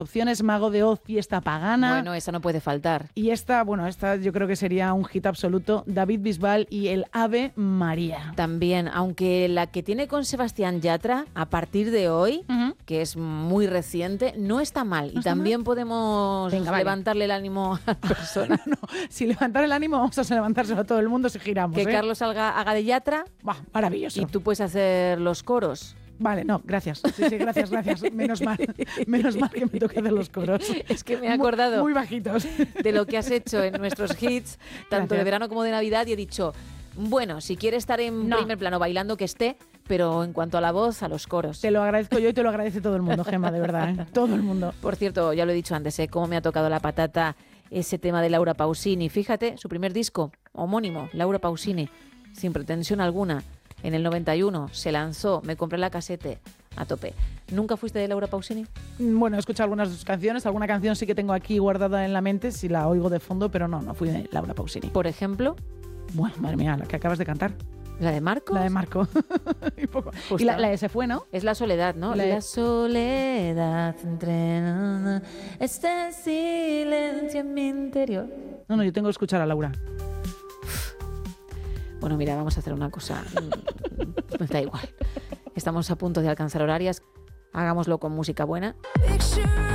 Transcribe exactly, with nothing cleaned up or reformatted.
opciones, Mago de Oz, Fiesta Pagana. Bueno, esa no puede faltar. Y esta, bueno, esta yo creo que sería un hit absoluto, David Bisbal y el Ave María. También, aunque la que tiene con Sebastián Yatra, a partir de hoy, uh-huh. que es muy reciente, no está mal. ¿No y está también mal? Podemos Venga, levantarle vale. el ánimo a la persona. no, no, si levantar el ánimo, vamos a levantárselo a todo el mundo si giramos. Que ¿eh? Carlos haga, haga de Yatra. Bah, maravilloso. Y tú puedes hacer los coros. Vale, no, gracias. Sí, sí, gracias, gracias. Menos mal, menos mal que me toque hacer los coros. Es que me he acordado muy, muy bajitos de lo que has hecho en nuestros hits, tanto gracias. de verano como de Navidad, y he dicho, bueno, si quiere estar en no. primer plano bailando, que esté, pero en cuanto a la voz, a los coros. Te lo agradezco yo y te lo agradece todo el mundo, Gemma, de verdad, ¿eh? Todo el mundo. Por cierto, ya lo he dicho antes, ¿eh? Cómo me ha tocado la patata ese tema de Laura Pausini. Fíjate, su primer disco, homónimo, Laura Pausini, sin pretensión alguna. En el noventa y uno se lanzó, me compré la casete a tope. ¿Nunca fuiste de Laura Pausini? Bueno, he escuchado algunas de sus canciones, alguna canción sí que tengo aquí guardada en la mente, si la oigo de fondo, pero no, no fui de Laura Pausini. ¿Por ejemplo? Bueno, madre mía, la que acabas de cantar. ¿La de Marco? La de Marco. y poco. y la, la de Se Fue, ¿no? Es La Soledad, ¿no? La, la soledad entre este silencio en mi interior. No, no, yo tengo que escuchar a Laura. Bueno, mira, vamos a hacer una cosa. Me da igual. Estamos a punto de alcanzar horarias. Hagámoslo con música buena.